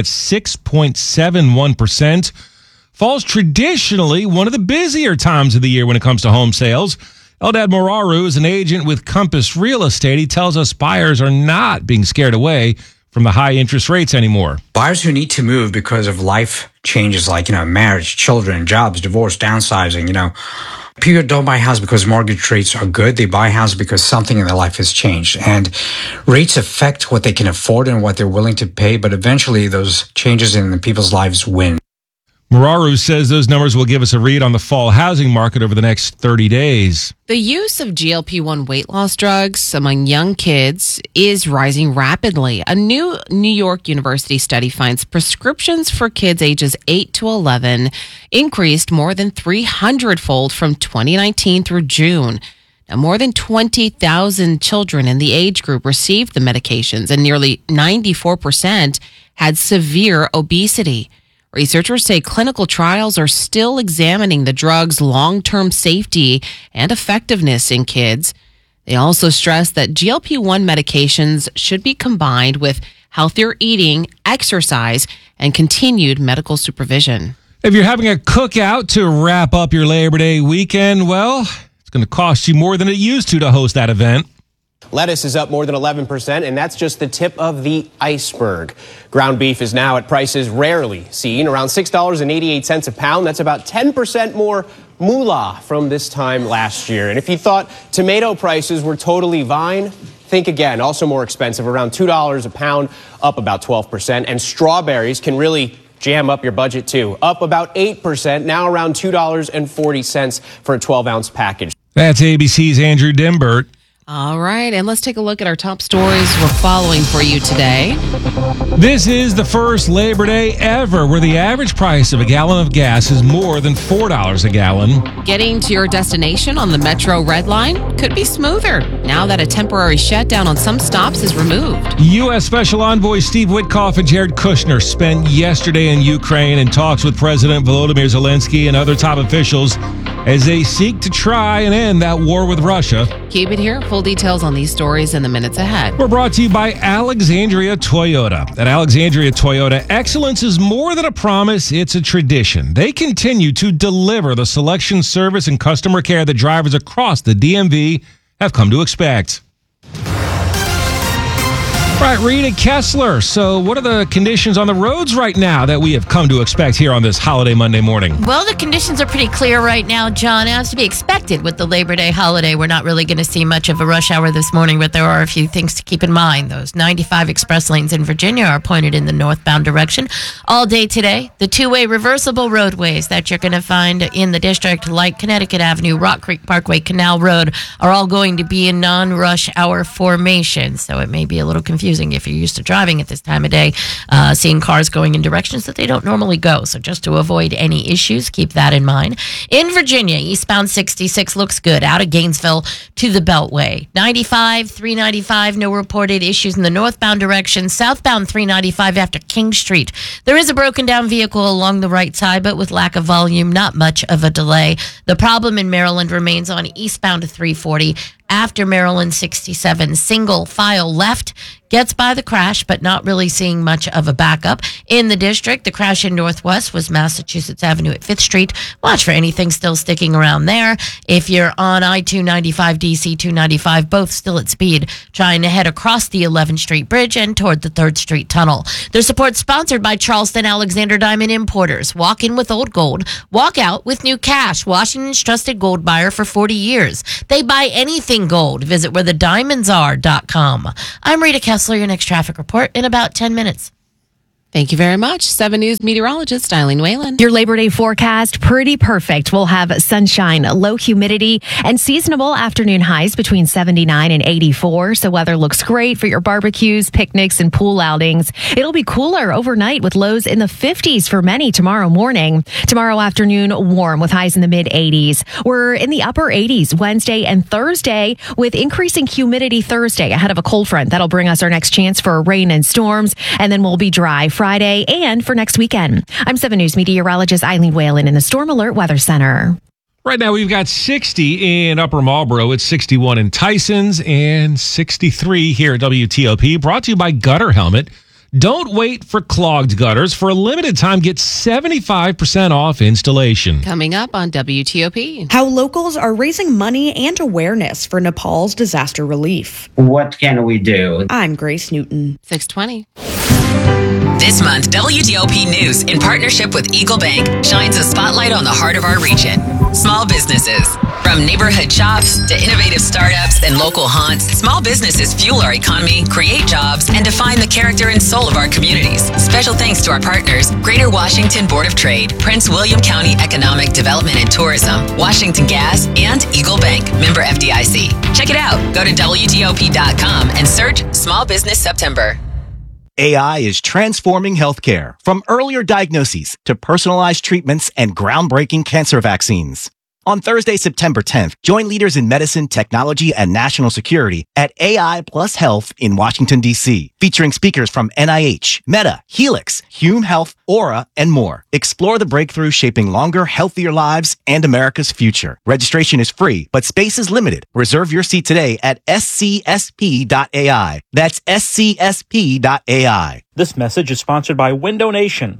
6.71%. Fall's traditionally one of the busier times of the year when it comes to home sales. Eldad Moraru is an agent with Compass Real Estate. He tells us buyers are not being scared away from the high interest rates anymore. Buyers who need to move because of life changes like, marriage, children, jobs, divorce, downsizing, people don't buy a house because mortgage rates are good. They buy a house because something in their life has changed. And rates affect what they can afford and what they're willing to pay, but eventually those changes in people's lives win. Moraru says those numbers will give us a read on the fall housing market over the next 30 days. The use of GLP-1 weight loss drugs among young kids is rising rapidly. A new New York University study finds prescriptions for kids ages 8 to 11 increased more than 300-fold from 2019 through June. Now, more than 20,000 children in the age group received the medications, and nearly 94% had severe obesity. Researchers say clinical trials are still examining the drug's long-term safety and effectiveness in kids. They also stress that GLP-1 medications should be combined with healthier eating, exercise, and continued medical supervision. If you're having a cookout to wrap up your Labor Day weekend, well, it's going to cost you more than it used to host that event. Lettuce is up more than 11%, and that's just the tip of the iceberg. Ground beef is now at prices rarely seen, around $6.88 a pound. That's about 10% more moolah from this time last year. And if you thought tomato prices were totally fine, think again. Also more expensive, around $2 a pound, up about 12%. And strawberries can really jam up your budget, too. Up about 8%, now around $2.40 for a 12-ounce package. That's ABC's Andrew Dimbert. All right, and let's take a look at our top stories we're following for you today. This is the first Labor Day ever where the average price of a gallon of gas is more than $4 a gallon. Getting to your destination on the Metro Red Line could be smoother now that a temporary shutdown on some stops is removed. U.S. Special Envoy Steve Witkoff and Jared Kushner spent yesterday in Ukraine in talks with President Volodymyr Zelensky and other top officials as they seek to try and end that war with Russia. Keep it here. Full details on these stories in the minutes ahead. We're brought to you by Alexandria Toyota. At Alexandria Toyota, excellence is more than a promise, it's a tradition. They continue to deliver the selection, service, and customer care that drivers across the DMV have come to expect. Right, Rita Kessler. So what are the conditions on the roads right now that we have come to expect here on this holiday Monday morning? Well, the conditions are pretty clear right now, John, as to be expected with the Labor Day holiday. We're not really going to see much of a rush hour this morning, but there are a few things to keep in mind. Those 95 express lanes in Virginia are pointed in the northbound direction all day today. The two-way reversible roadways that you're going to find in the district, like Connecticut Avenue, Rock Creek Parkway, Canal Road, are all going to be in non-rush hour formation. So it may be a little confusing confusing if you're used to driving at this time of day, seeing cars going in directions that they don't normally go. So just to avoid any issues, keep that in mind. In Virginia, eastbound 66 looks good out of Gainesville to the Beltway. 95, 395, no reported issues in the northbound direction. Southbound 395 after King Street. There is a broken down vehicle along the right side, but with lack of volume, not much of a delay. The problem in Maryland remains on eastbound 340 after Maryland 67. Single file left. Gets by the crash, but not really seeing much of a backup. In the district, the crash in Northwest was Massachusetts Avenue at 5th Street. Watch for anything still sticking around there. If you're on I-295, DC 295, both still at speed, trying to head across the 11th Street Bridge and toward the 3rd Street Tunnel. Their support sponsored by Charleston Alexander Diamond Importers. Walk in with old gold. Walk out with new cash. Washington's trusted gold buyer for 40 years. They buy anything gold. Visit wherethediamondsare.com. I'm Rita Kessler, your next traffic report in about 10 minutes. Thank you very much. 7 News meteorologist Eileen Whalen. Your Labor Day forecast, pretty perfect. We'll have sunshine, low humidity, and seasonable afternoon highs between 79 and 84. So weather looks great for your barbecues, picnics, and pool outings. It'll be cooler overnight with lows in the 50s for many tomorrow morning. Tomorrow afternoon, warm with highs in the mid 80s. We're in the upper 80s Wednesday and Thursday with increasing humidity Thursday ahead of a cold front. That'll bring us our next chance for rain and storms, and then we'll be dry Friday and for next weekend. I'm 7 News meteorologist Eileen Whalen in the Storm Alert Weather Center. Right now, we've got 60 in Upper Marlboro. It's 61 in Tysons and 63 here at WTOP. Brought to you by Gutter Helmet. Don't wait for clogged gutters. For a limited time, get 75% off installation. Coming up on WTOP. How locals are raising money and awareness for Nepal's disaster relief. What can we do? I'm Grace Newton. 620. This month, WTOP News, in partnership with Eagle Bank, shines a spotlight on the heart of our region. Small businesses. From neighborhood shops to innovative startups and local haunts, small businesses fuel our economy, create jobs, and define the character and soul of our communities. Special thanks to our partners, Greater Washington Board of Trade, Prince William County Economic Development and Tourism, Washington Gas, and Eagle Bank, member FDIC. Check it out. Go to WTOP.com and search Small Business September. AI is transforming healthcare, from earlier diagnoses to personalized treatments and groundbreaking cancer vaccines. On Thursday, September 10th, join leaders in medicine, technology, and national security at AI Plus Health in Washington, D.C., featuring speakers from NIH, Meta, Helix, Hume Health, Aura, and more. Explore the breakthrough shaping longer, healthier lives and America's future. Registration is free, but space is limited. Reserve your seat today at scsp.ai. That's scsp.ai. This message is sponsored by Window Nation.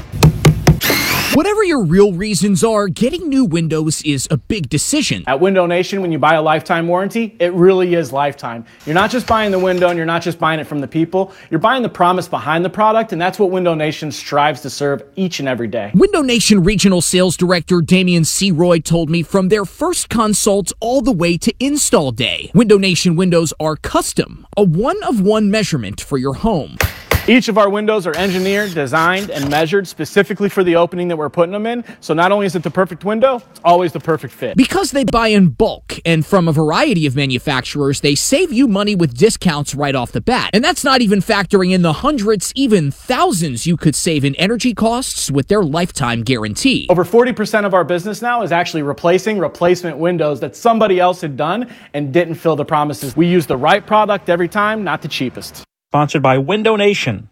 Whatever your real reasons are, getting new windows is a big decision. At Window Nation, when you buy a lifetime warranty, it really is lifetime. You're not just buying the window and you're not just buying it from the people. You're buying the promise behind the product, and that's what Window Nation strives to serve each and every day. Window Nation Regional Sales Director Damian C. Roy told me from their first consult all the way to install day, Window Nation windows are custom, a one-of-one measurement for your home. Each of our windows are engineered, designed, and measured specifically for the opening that we're putting them in. So not only is it the perfect window, it's always the perfect fit. Because they buy in bulk and from a variety of manufacturers, they save you money with discounts right off the bat. And that's not even factoring in the hundreds, even thousands you could save in energy costs with their lifetime guarantee. Over 40% of our business now is actually replacing replacement windows that somebody else had done and didn't fill the promises. We use the right product every time, not the cheapest. Sponsored by Window Nation.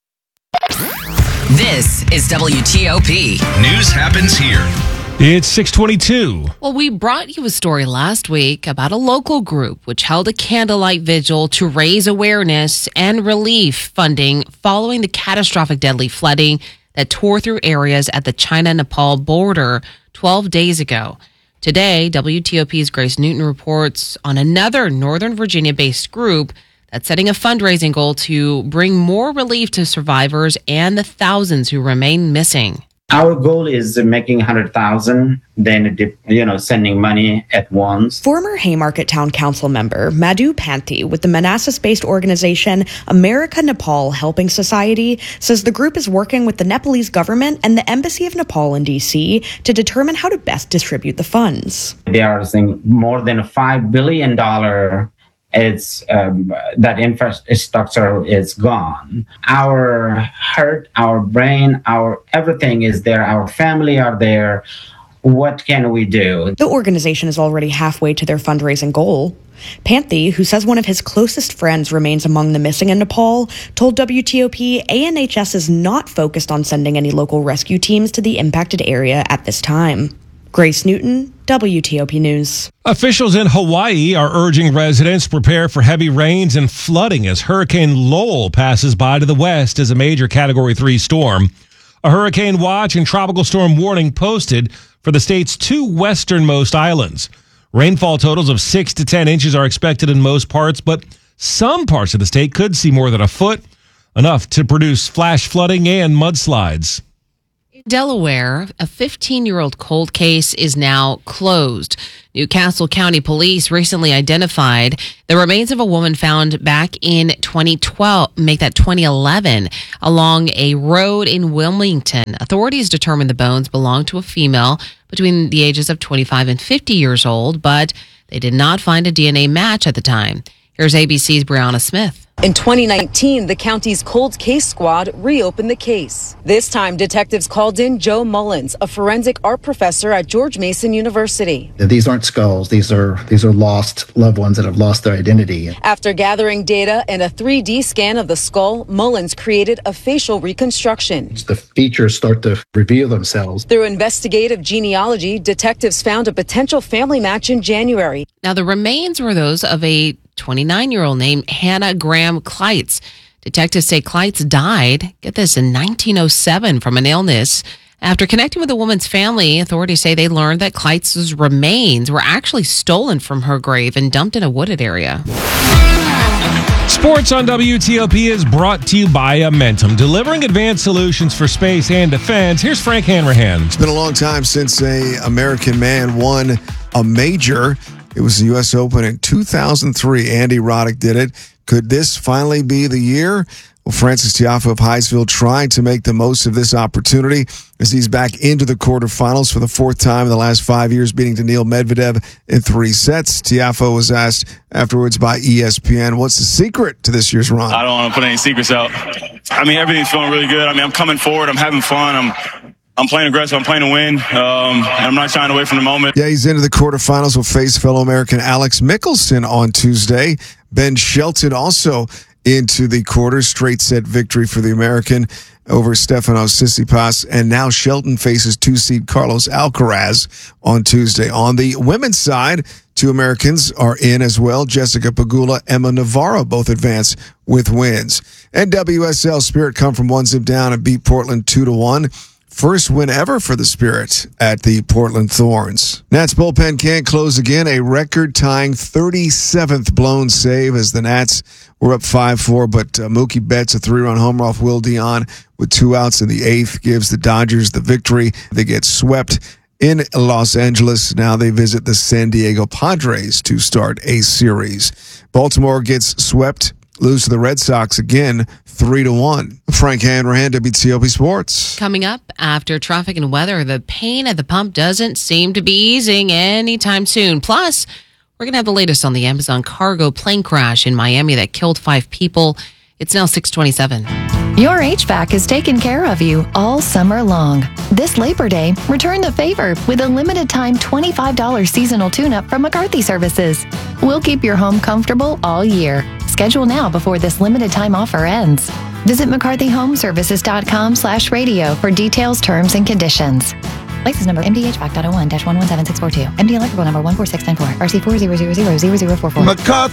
This is WTOP. News happens here. It's 622. Well, we brought you a story last week about a local group which held a candlelight vigil to raise awareness and relief funding following the catastrophic deadly flooding that tore through areas at the China-Nepal border 12 days ago. Today, WTOP's Grace Newton reports on another Northern Virginia-based group that's setting a fundraising goal to bring more relief to survivors and the thousands who remain missing. Our goal is making 100,000, then sending money at once. Former Haymarket Town Council member Madhu Panthi with the Manassas-based organization America Nepal Helping Society says the group is working with the Nepalese government and the Embassy of Nepal in D.C. to determine how to best distribute the funds. They are saying more than $5 billion that infrastructure is gone. Our heart, our brain, our everything is there. Our family are there. What can we do? The organization is already halfway to their fundraising goal. Panthy, who says one of his closest friends remains among the missing in Nepal, told WTOP ANHS is not focused on sending any local rescue teams to the impacted area at this time. Grace Newton, WTOP News. Officials in Hawaii are urging residents to prepare for heavy rains and flooding as Hurricane Lowell passes by to the west as a major Category 3 storm. A hurricane watch and tropical storm warning posted for the state's two westernmost islands. Rainfall totals of 6 to 10 inches are expected in most parts, but some parts of the state could see more than a foot, enough to produce flash flooding and mudslides. In Delaware, a 15-year-old cold case is now closed. Newcastle County Police recently identified the remains of a woman found back in 2011, along a road in Wilmington. Authorities determined the bones belonged to a female between the ages of 25 and 50 years old, but they did not find a DNA match at the time. Here's ABC's Brianna Smith. In 2019, the county's cold case squad reopened the case. This time, detectives called in Joe Mullins, a forensic art professor at George Mason University. These aren't skulls. These are lost loved ones that have lost their identity. After gathering data and a 3D scan of the skull, Mullins created a facial reconstruction. The features start to reveal themselves. Through investigative genealogy, detectives found a potential family match in January. Now, the remains were those of a 29-year-old named Hannah Graham Kleitz. Detectives say Kleitz died, get this, in 1907 from an illness. After connecting with the woman's family, authorities say they learned that Kleitz's remains were actually stolen from her grave and dumped in a wooded area. Sports on WTOP is brought to you by Amentum, delivering advanced solutions for space and defense. Here's Frank Hanrahan. It's been a long time since an American man won a major. It was the U.S. Open in 2003. Andy Roddick did it. Could this finally be the year? Well, Francis Tiafoe of Highsville trying to make the most of this opportunity as he's back into the quarterfinals for the fourth time in the last 5 years, beating Daniil Medvedev in 3 sets. Tiafoe was asked afterwards by ESPN, what's the secret to this year's run? I don't want to put any secrets out. I mean, everything's feeling really good. I mean, I'm coming forward. I'm having fun. I'm playing aggressive. I'm playing to win. And I'm not shying away from the moment. Yeah, he's into the quarterfinals. Will face fellow American Alex Mickelson on Tuesday. Ben Shelton also into the quarters. Straight set victory for the American over Stefanos Tsitsipas. And now Shelton faces 2-seed Carlos Alcaraz on Tuesday. On the women's side, 2 Americans are in as well. Jessica Pegula, Emma Navarro both advance with wins. And WSL Spirit come from 1-zip down and beat Portland 2-1. First win ever for the Spirit at the Portland Thorns. Nats bullpen can't close again. A record-tying 37th blown save as the Nats were up 5-4, but Mookie Betts, a 3-run homer off Will Dion with 2 outs in the 8th, gives the Dodgers the victory. They get swept in Los Angeles. Now they visit the San Diego Padres to start a series. Baltimore gets swept, lose to the Red Sox again, 3-1. Frank Hanrahan, WTOP Sports. Coming up after traffic and weather, the pain at the pump doesn't seem to be easing anytime soon. Plus, we're going to have the latest on the Amazon cargo plane crash in Miami that killed 5 people. It's now 6:27. Your HVAC is taking care of you all summer long. This Labor Day, return the favor with a limited-time $25 seasonal tune-up from McCarthy Services. We'll keep your home comfortable all year. Schedule now before this limited-time offer ends. Visit McCarthyHomeservices.com/radio for details, terms, and conditions. License number MDHVAC.01-117642. MD electrical number 14694. RC4000044.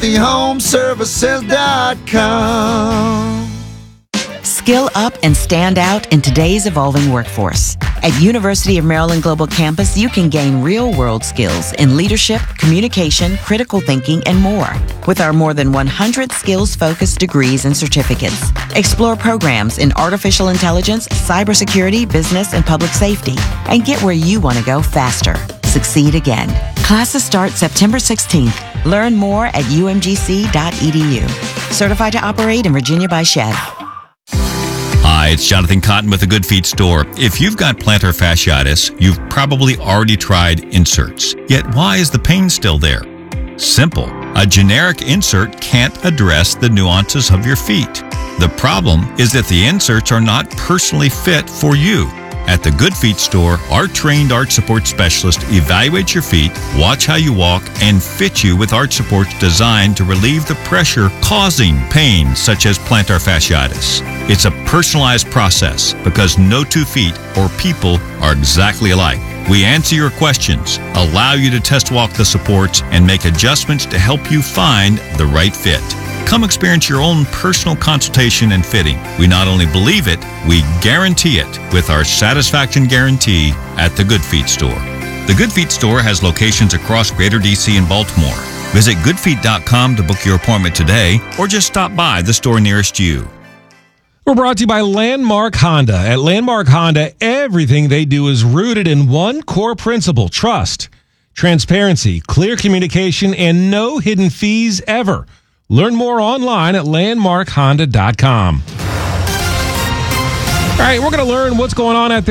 McCarthyHomeservices.com. Skill up and stand out in today's evolving workforce. At University of Maryland Global Campus, you can gain real-world skills in leadership, communication, critical thinking, and more. With our more than 100 skills-focused degrees and certificates, explore programs in artificial intelligence, cybersecurity, business, and public safety, and get where you want to go faster. Succeed again. Classes start September 16th. Learn more at umgc.edu. Certified to operate in Virginia by Chev. Hi, it's Jonathan Cotton with the Good Feet store. If you've got plantar fasciitis, you've probably already tried inserts. Yet why is the pain still there? Simple. A generic insert can't address the nuances of your feet. The problem is that the inserts are not personally fit for you. At the Good Feet store, our trained arch support specialist evaluates your feet, watch how you walk, and fit you with arch supports designed to relieve the pressure causing pain such as plantar fasciitis. It's a personalized process because no two feet or people are exactly alike. We answer your questions, allow you to test walk the supports, and make adjustments to help you find the right fit. Come experience your own personal consultation and fitting. We not only believe it, we guarantee it with our satisfaction guarantee at the Good Feet store. The Good Feet store has locations across Greater DC and Baltimore. Visit goodfeet.com to book your appointment today or just stop by the store nearest you. We're brought to you by Landmark Honda. At Landmark Honda, everything they do is rooted in one core principle: trust, transparency, clear communication, and no hidden fees ever. Learn more online at landmarkhonda.com. All right, we're going to learn what's going on out there